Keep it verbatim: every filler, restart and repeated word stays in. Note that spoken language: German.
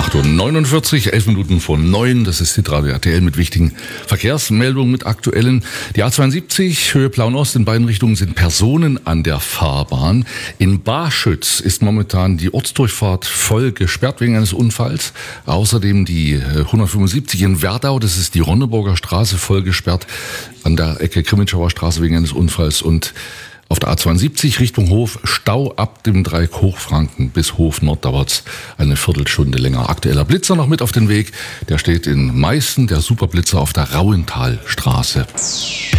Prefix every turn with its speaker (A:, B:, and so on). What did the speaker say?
A: acht Uhr neunundvierzig, elf Minuten vor neun. Das ist Hitradio R T L mit wichtigen Verkehrsmeldungen, mit aktuellen. Die A zweiundsiebzig, Höhe Plauen-Ost, in beiden Richtungen sind Personen an der Fahrbahn. In Barschütz ist momentan die Ortsdurchfahrt voll gesperrt wegen eines Unfalls. Außerdem die hundertfünfundsiebzig in Werdau, das ist die Ronneburger Straße, voll gesperrt an der Ecke Grimmitschauer Straße wegen eines Unfalls. Und auf der A zweiundsiebzig Richtung Hof Stau ab dem Dreieck Hochfranken bis Hof Nord dauert's eine Viertelstunde länger. Aktueller Blitzer noch mit auf den Weg. Der steht in Meißen, der Superblitzer auf der Rauentalstraße.